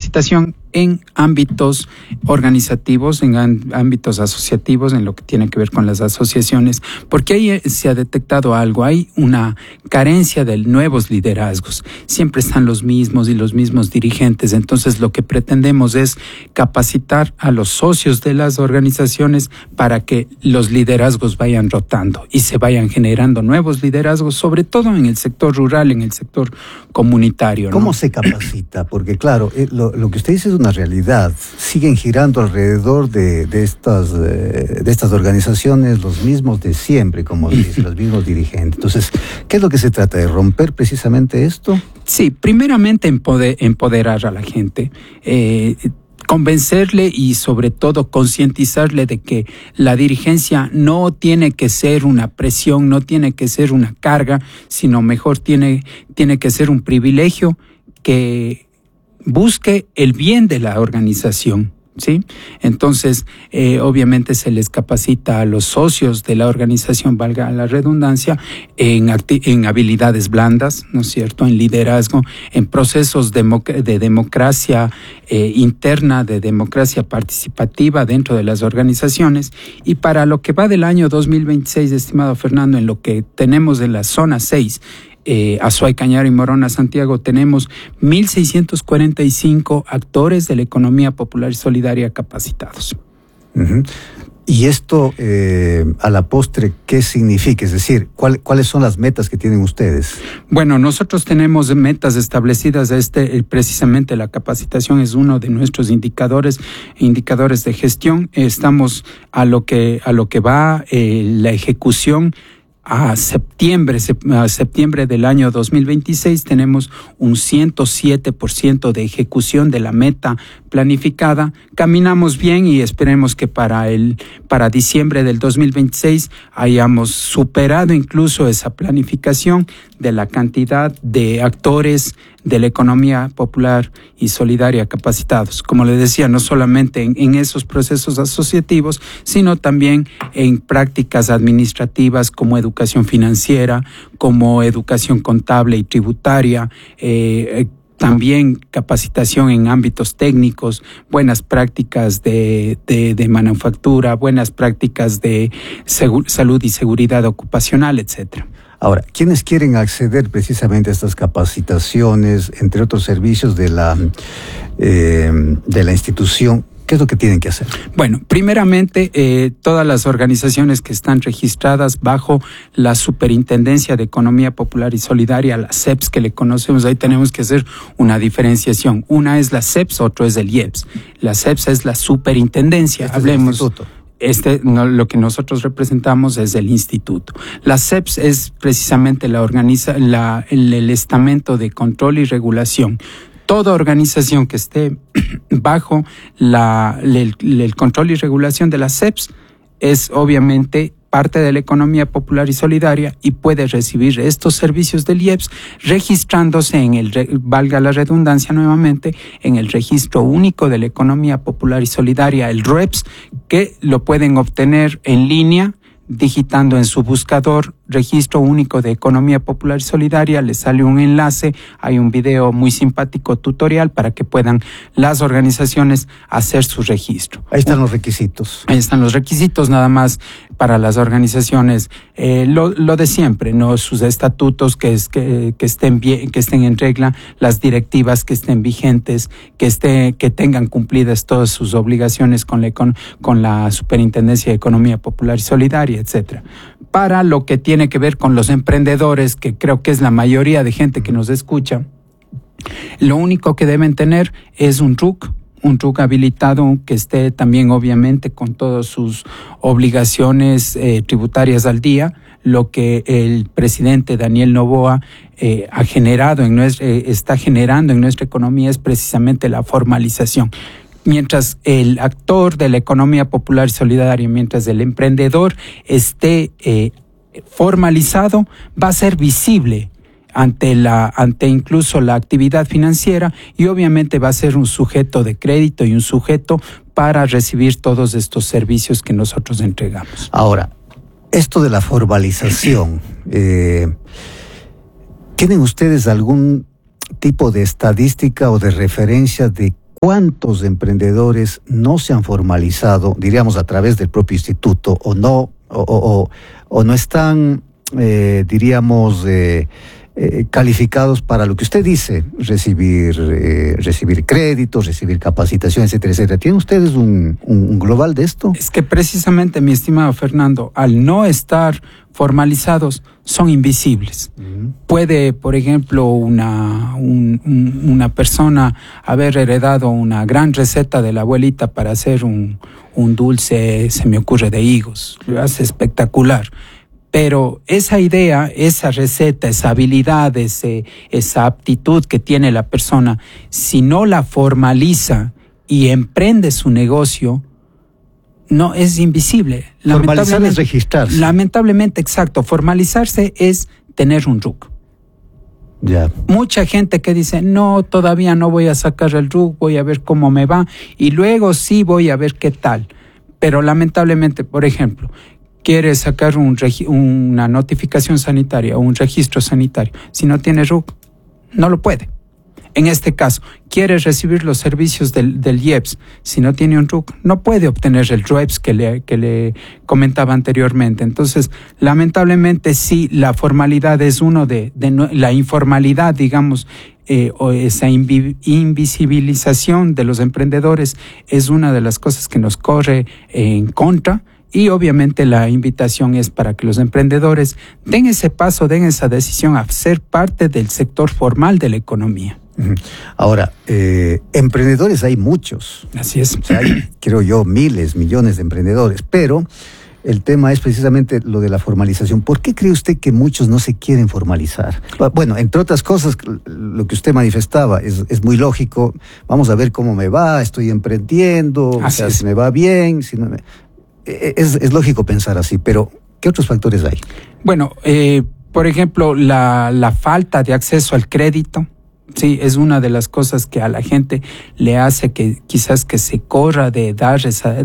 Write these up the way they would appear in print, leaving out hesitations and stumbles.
capacitación en ámbitos organizativos, en ámbitos asociativos, en lo que tiene que ver con las asociaciones, porque ahí se ha detectado algo, hay una carencia de nuevos liderazgos, siempre están los mismos y los mismos dirigentes, entonces lo que pretendemos es capacitar a los socios de las organizaciones para que los liderazgos vayan rotando y se vayan generando nuevos liderazgos, sobre todo en el sector rural, en el sector comunitario, ¿no? ¿Cómo se capacita? Porque claro, lo que usted dice es una realidad. Siguen girando alrededor de estas organizaciones los mismos de siempre, como dice, los mismos dirigentes. Entonces, ¿qué es lo que se trata? ¿De romper precisamente esto? Sí, primeramente empoderar a la gente, convencerle y sobre todo concientizarle de que la dirigencia no tiene que ser una presión, no tiene que ser una carga, sino mejor tiene que ser un privilegio que busque el bien de la organización, ¿sí? Entonces, obviamente se les capacita a los socios de la organización, valga la redundancia, en habilidades blandas, ¿no es cierto?, en liderazgo, en procesos de democracia interna, de democracia participativa dentro de las organizaciones. Y para lo que va del año 2026, estimado Fernando, en lo que tenemos en la zona 6, Azuay, Cañar y Morona, Santiago, tenemos 1.645 actores de la economía popular y solidaria capacitados. Uh-huh. Y esto, a la postre, ¿qué significa? Es decir, ¿cuáles son las metas que tienen ustedes? Bueno, nosotros tenemos metas establecidas. Precisamente la capacitación es uno de nuestros indicadores de gestión. Estamos a lo que va la ejecución. A septiembre del año 2026 tenemos un 107% de ejecución de la meta planificada. Caminamos bien y esperemos que para diciembre del 2026 hayamos superado incluso esa planificación de la cantidad de actores de la economía popular y solidaria capacitados. Como le decía, no solamente en esos procesos asociativos, sino también en prácticas administrativas como educación financiera, como educación contable y tributaria, también capacitación en ámbitos técnicos, buenas prácticas de manufactura, buenas prácticas de salud y seguridad ocupacional, etcétera. Ahora, ¿quiénes quieren acceder precisamente a estas capacitaciones, entre otros servicios de la institución? ¿Qué es lo que tienen que hacer? Bueno, primeramente, todas las organizaciones que están registradas bajo la Superintendencia de Economía Popular y Solidaria, la SEPS que le conocemos, ahí tenemos que hacer una diferenciación. Una es la SEPS, otro es el IEPS. La SEPS es la Superintendencia. Hablemos. Es el instituto. Lo que nosotros representamos es el instituto. La SEPS es precisamente el estamento de control y regulación. Toda organización que esté bajo el control y regulación de la SEPS es obviamente parte de la economía popular y solidaria y puede recibir estos servicios del IEPS registrándose valga la redundancia nuevamente, en el Registro Único de la Economía Popular y Solidaria, el RUEPS, que lo pueden obtener en línea digitando en su buscador Registro Único de Economía Popular y Solidaria, les sale un enlace, hay un video muy simpático tutorial para que puedan las organizaciones hacer su registro. Ahí están los requisitos. Ahí están los requisitos, nada más para las organizaciones, lo de siempre, ¿no? Sus estatutos que estén bien, que estén en regla, las directivas que estén vigentes, que tengan cumplidas todas sus obligaciones con la Superintendencia de Economía Popular y Solidaria, etcétera. Para lo que tiene que ver con los emprendedores, que creo que es la mayoría de gente que nos escucha, lo único que deben tener es un RUC habilitado que esté también obviamente con todas sus obligaciones tributarias al día. Lo que el presidente Daniel Noboa está generando en nuestra economía es precisamente la formalización. Mientras el actor de la economía popular y solidaria, mientras el emprendedor esté formalizado, va a ser visible ante incluso la actividad financiera y obviamente va a ser un sujeto de crédito y un sujeto para recibir todos estos servicios que nosotros entregamos. Ahora, esto de la formalización, ¿tienen ustedes algún tipo de estadística o de referencia de ¿cuántos emprendedores no se han formalizado, diríamos, a través del propio instituto, o no están, diríamos, calificados para lo que usted dice, recibir créditos, recibir capacitación, etcétera, etcétera? ¿Tienen ustedes un global de esto? Es que precisamente, mi estimado Fernando, al no estar formalizados, son invisibles. Puede, por ejemplo, una persona haber heredado una gran receta de la abuelita para hacer un dulce, se me ocurre, de higos. Lo hace espectacular. Pero esa idea, esa receta, esa habilidad, esa aptitud que tiene la persona, si no la formaliza y emprende su negocio, no, es invisible. Formalizar es registrarse. Lamentablemente, exacto. Formalizarse es tener un RUC. Ya. Mucha gente que dice, no, todavía no voy a sacar el RUC, voy a ver cómo me va y luego sí voy a ver qué tal. Pero lamentablemente, por ejemplo, quiere sacar una notificación sanitaria o un registro sanitario. Si no tiene RUC, no lo puede. En este caso, quiere recibir los servicios del IEPS. Si no tiene un RUC, no puede obtener el RUEPS que le comentaba anteriormente. Entonces, lamentablemente, sí, la formalidad es uno de la informalidad, digamos, o esa invisibilización de los emprendedores es una de las cosas que nos corre en contra. Y obviamente la invitación es para que los emprendedores den ese paso, den esa decisión a ser parte del sector formal de la economía. Ahora, emprendedores hay muchos. Así es. O sea, hay, creo yo, miles, millones de emprendedores, pero el tema es precisamente lo de la formalización. ¿Por qué cree usted que muchos no se quieren formalizar? Bueno, entre otras cosas, lo que usted manifestaba es muy lógico. Vamos a ver cómo me va, estoy emprendiendo, o sea, si me va bien, si no me... Es lógico pensar así, pero ¿qué otros factores hay? Bueno, por ejemplo, la falta de acceso al crédito, sí, es una de las cosas que a la gente le hace que quizás que se corra de dar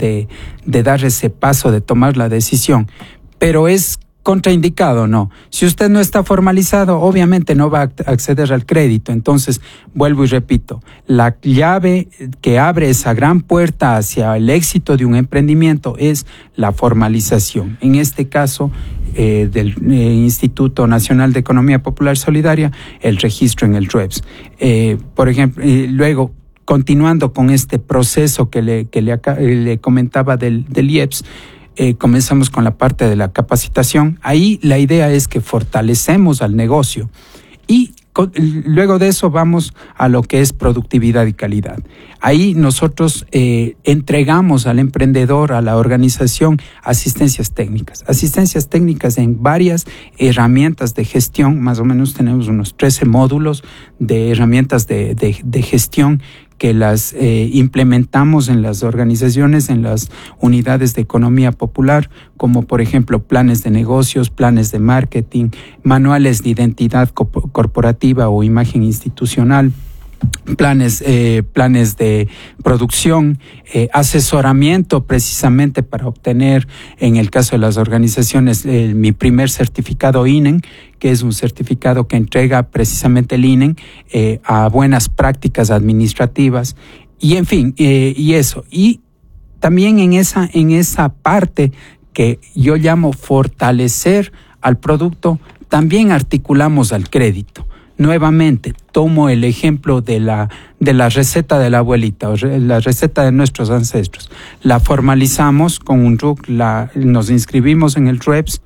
ese paso, de tomar la decisión, pero es contraindicado, ¿no? Si usted no está formalizado, obviamente no va a acceder al crédito. Entonces, vuelvo y repito, la llave que abre esa gran puerta hacia el éxito de un emprendimiento es la formalización. En este caso, del Instituto Nacional de Economía Popular Solidaria, el registro en el RUEPS. Por ejemplo, luego, continuando con este proceso que le comentaba del IEPS, comenzamos con la parte de la capacitación. Ahí la idea es que fortalecemos al negocio y luego de eso vamos a lo que es productividad y calidad. Ahí nosotros entregamos al emprendedor, a la organización, asistencias técnicas en varias herramientas de gestión. Más o menos tenemos unos 13 módulos de herramientas de gestión que las implementamos en las organizaciones, en las unidades de economía popular, como por ejemplo planes de negocios, planes de marketing, manuales de identidad corporativa o imagen institucional, planes de producción, asesoramiento precisamente para obtener, en el caso de las organizaciones, mi primer certificado INEN, que es un certificado que entrega precisamente el INEN a buenas prácticas administrativas, y en fin, y eso. Y también en esa parte que yo llamo fortalecer al producto, también articulamos al crédito. Nuevamente, tomo el ejemplo de la receta de la abuelita, o la receta de nuestros ancestros. La formalizamos con un RUC, nos inscribimos en el RUEPS,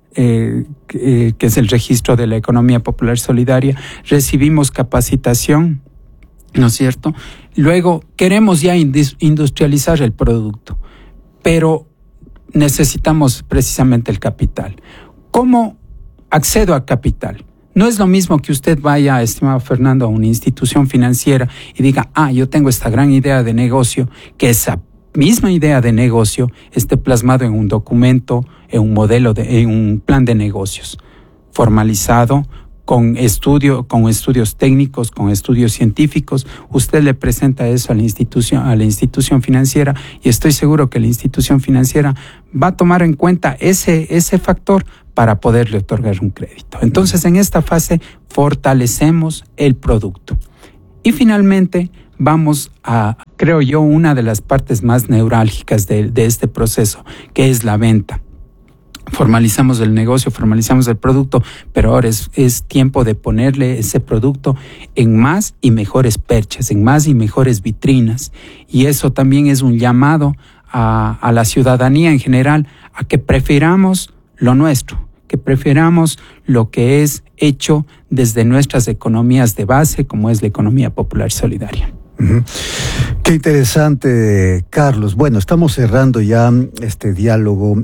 que es el registro de la economía popular solidaria, recibimos capacitación, ¿no es cierto? Luego, queremos ya industrializar el producto, pero necesitamos precisamente el capital. ¿Cómo accedo a capital? No es lo mismo que usted vaya, estimado Fernando, a una institución financiera y diga, yo tengo esta gran idea de negocio, que esa misma idea de negocio esté plasmado en un documento, en un modelo, en un plan de negocios formalizado, con estudios técnicos, con estudios científicos. Usted le presenta eso a la institución financiera, y estoy seguro que la institución financiera va a tomar en cuenta ese factor para poderle otorgar un crédito. Entonces, en esta fase fortalecemos el producto. Y finalmente, vamos a, creo yo, una de las partes más neurálgicas de este proceso, que es la venta. Formalizamos el negocio, formalizamos el producto, pero ahora es tiempo de ponerle ese producto en más y mejores perchas, en más y mejores vitrinas. Y eso también es un llamado a la ciudadanía en general a que prefiramos lo nuestro, que prefiramos lo que es hecho desde nuestras economías de base, como es la economía popular solidaria. Qué interesante, Carlos. Bueno, estamos cerrando ya este diálogo.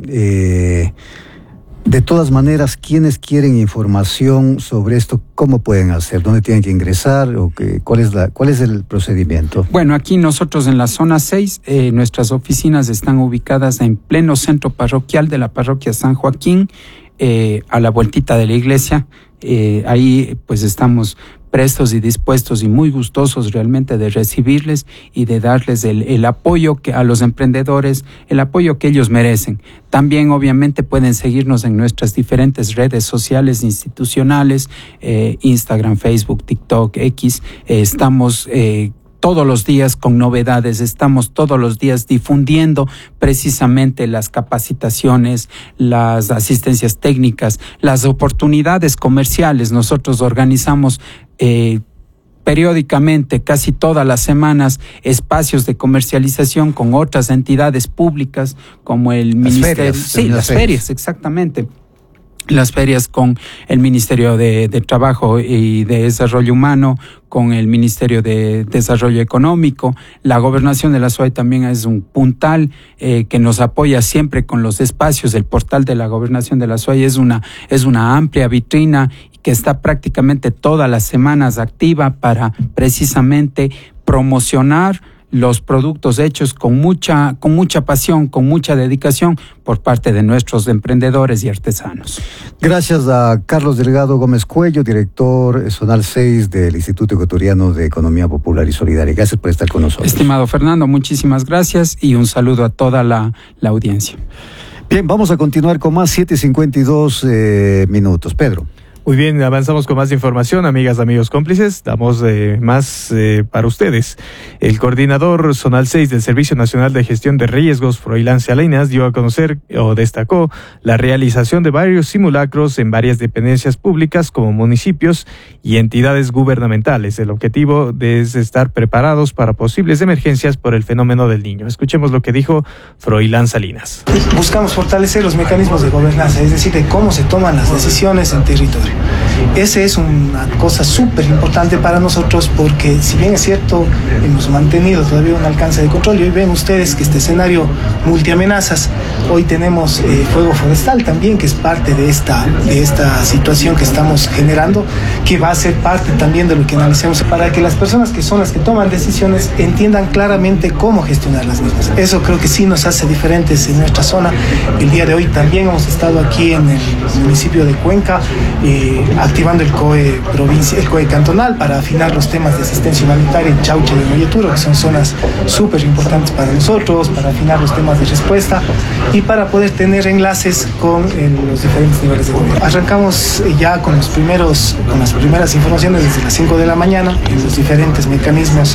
De todas maneras, quienes quieren información sobre esto, ¿cómo pueden hacer? ¿Dónde tienen que ingresar? ¿O cuál es el procedimiento? Bueno, aquí nosotros en la zona 6, nuestras oficinas están ubicadas en pleno centro parroquial de la parroquia San Joaquín, a la vueltita de la iglesia. Ahí pues estamos prestos y dispuestos y muy gustosos realmente de recibirles y de darles el apoyo que a los emprendedores, el apoyo que ellos merecen. También obviamente pueden seguirnos en nuestras diferentes redes sociales institucionales, Instagram, Facebook, TikTok, X. Estamos todos los días con novedades, estamos todos los días difundiendo precisamente las capacitaciones, las asistencias técnicas, las oportunidades comerciales. Nosotros organizamos periódicamente, casi todas las semanas, espacios de comercialización con otras entidades públicas como el Ministerio. Las ferias, exactamente. Las ferias con el Ministerio de Trabajo y de Desarrollo Humano, con el Ministerio de Desarrollo Económico. La Gobernación de la SUAY también es un puntal que nos apoya siempre con los espacios. El portal de la Gobernación de la SUAY es una amplia vitrina que está prácticamente todas las semanas activa para precisamente promocionar los productos hechos con mucha pasión, con mucha dedicación por parte de nuestros emprendedores y artesanos. Gracias a Carlos Delgado Gómez Cuello, director zonal 6 del Instituto Ecuatoriano de Economía Popular y Solidaria. Gracias por estar con nosotros. Estimado Fernando, muchísimas gracias y un saludo a toda la audiencia. Bien, vamos a continuar con más 7:52 minutos. Pedro. Muy bien, avanzamos con más información, amigas, amigos, cómplices. Damos más para ustedes. El coordinador zonal 6 del Servicio Nacional de Gestión de Riesgos, Froilán Salinas, dio a conocer o destacó la realización de varios simulacros en varias dependencias públicas como municipios y entidades gubernamentales. El objetivo es estar preparados para posibles emergencias por el fenómeno del Niño. Escuchemos lo que dijo Froilán Salinas. Buscamos fortalecer los mecanismos de gobernanza, es decir, de cómo se toman las decisiones en territorio. Esa es una cosa súper importante para nosotros porque, si bien es cierto, hemos mantenido todavía un alcance de control y hoy ven ustedes que este escenario multiamenazas, hoy tenemos fuego forestal también, que es parte de esta situación que estamos generando, que va a ser parte también de lo que analicemos para que las personas que son las que toman decisiones entiendan claramente cómo gestionar las mismas. Eso creo que sí nos hace diferentes en nuestra zona. El día de hoy también hemos estado aquí en el municipio de Cuenca, activando el COE provincial, el COE cantonal para afinar los temas de asistencia humanitaria en Chauche y Moyoturo, que son zonas súper importantes para nosotros, para afinar los temas de respuesta y para poder tener enlaces con los diferentes niveles de gobierno. Arrancamos ya con las primeras informaciones desde las 5 de la mañana en los diferentes mecanismos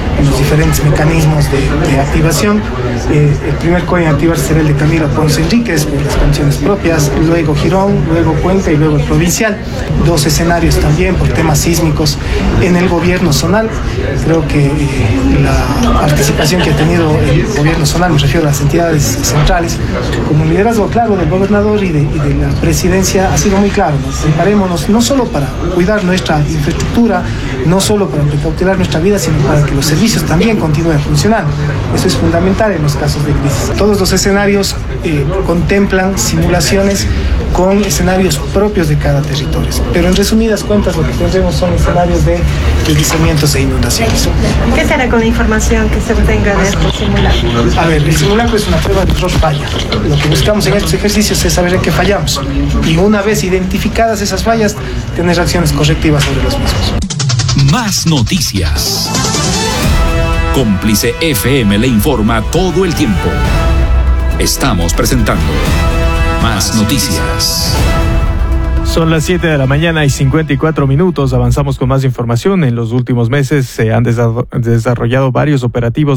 de activación. El primer COE en activar será el de Camilo Ponce Enríquez por las condiciones propias, luego Girón, luego Cuenca y luego el provincial. 2 escenarios también por temas sísmicos en el gobierno zonal. Creo que la participación que ha tenido el gobierno zonal, me refiero a las entidades centrales, como un liderazgo claro del gobernador y de la presidencia, ha sido muy claro. Nos preparémonos no solo para cuidar nuestra infraestructura, no solo para precautelar nuestra vida, sino para que los servicios también continúen funcionando. Eso es fundamental en los casos de crisis. Todos los escenarios contemplan simulaciones con escenarios propios de cada territorio. Pero en resumidas cuentas lo que tendremos son escenarios de deslizamientos e inundaciones. ¿Qué será con la información que se obtenga de estos simulacros? A ver, el simulacro es una prueba de error-falla. Lo que buscamos en estos ejercicios es saber en qué fallamos. Y una vez identificadas esas fallas, tener acciones correctivas sobre los mismos. Más noticias. Cómplice FM le informa todo el tiempo. Estamos presentando Más Noticias. Son las 7 de la mañana y 54 minutos. Avanzamos con más información. En los últimos meses se han desarrollado varios operativos